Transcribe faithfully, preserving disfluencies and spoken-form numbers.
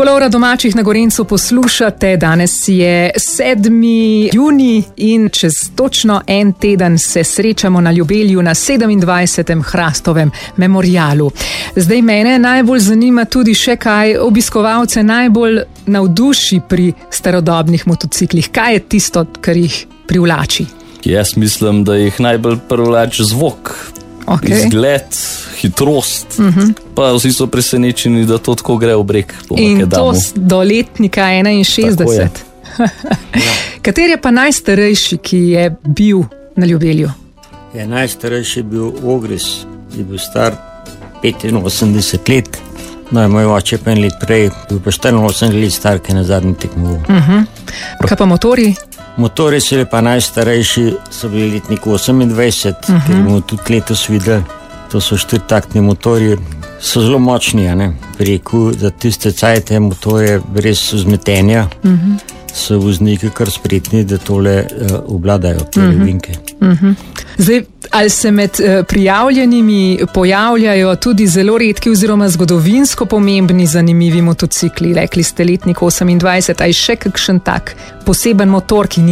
Kolovra domačih na Gorencu poslušate, danes je sedmi junij in čez točno en teden se srečamo na Ljubelju na sedemindvajsetem Hrastovem memorialu. Zdaj mene najbolj zanima tudi še, kaj obiskovalce najbolj navduši pri starodobnih motociklih. Kaj je tisto, kar jih privlači? Jaz mislim, da jih najbolj privlači zvok, okay. Izgled, hitrost, uh-huh. Pa vsi so presenečeni, da to tako gre v breg. In to do letnika enainšestdeset. Ja. Kater je pa najstarejši, ki je bil na Ljubelju? Ja, najstarejši je bil Ogris, je bil star petinosemdeset let. No, moj oče pa en let prej, bil pa štiriinosemdeset let star, ki je na zadnji tekmoval. Uh-huh. Kaj pa motori? Motori so pa najstarejši, so bili letnik osemindvajset, uh-huh. Ker bomo tudi letos videli. To so štiritaktni motorji, so zelo močni, ne? Rekel, da tiste cajte motorje brez vzmetenja, uh-huh. So vozniki kar spretni, da tole uh, obvladajo, te uh-huh. vinke. Uh-huh. Zdaj, ali se med uh, prijavljenimi pojavljajo tudi zelo redki oziroma zgodovinsko pomembni zanimivi motocikli? Rekli ste letnik osemindvajset, a je še kakšen tak poseben motor, ki ni